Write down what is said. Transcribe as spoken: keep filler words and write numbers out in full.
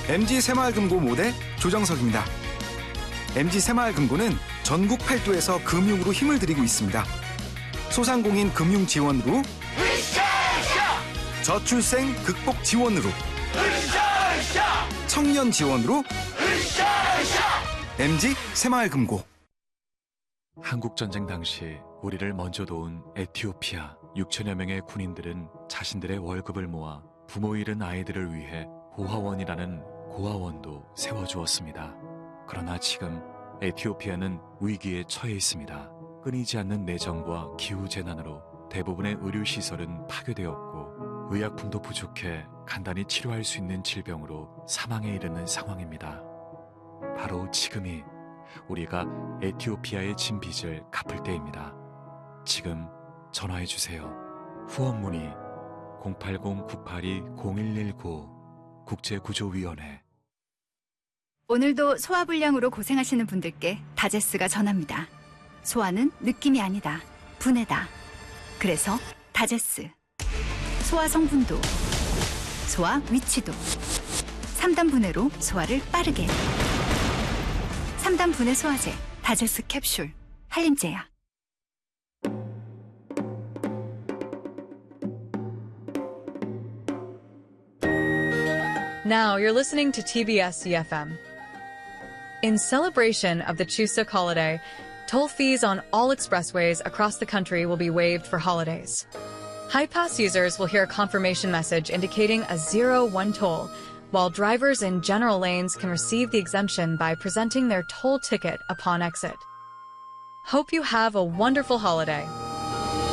엠지 새마을금고 모대 조정석입니다. 엠지 새마을금고는 전국 팔도에서 금융으로 힘을 들이고 있습니다. 소상공인 금융 지원으로, 저출생 극복 지원으로, 청년 지원으로, 엠지 새마을금고. 한국전쟁 당시 우리를 먼저 도운 에티오피아 육천여 명의 군인들은 자신들의 월급을 모아 부모 잃은 아이들을 위해 고아원이라는 고아원도 세워주었습니다. 그러나 지금 에티오피아는 위기에 처해 있습니다. 끊이지 않는 내전과 기후재난으로 대부분의 의료시설은 파괴되었고 의약품도 부족해 간단히 치료할 수 있는 질병으로 사망에 이르는 상황입니다. 바로 지금이 우리가 에티오피아에 진 빚을 갚을 때입니다. 지금 전화해주세요. 후원 문의 공팔공 구팔이 공일일구 국제구조위원회. 오늘도 소화불량으로 고생하시는 분들께 다제스가 전합니다. 소화는 느낌이 아니다, 분해다. 그래서 다제스. 소화 성분도, 소화 위치도, 삼 단 분해로 소화를 빠르게. 삼 단 분해 소화제 다제스 캡슐 한림제약. Now you're listening to T B S E F M. In celebration of the Chuseok holiday, toll fees on all expressways across the country will be waived for holidays. High-Pass users will hear a confirmation message indicating a zero one toll, while drivers in general lanes can receive the exemption by presenting their toll ticket upon exit. Hope you have a wonderful holiday.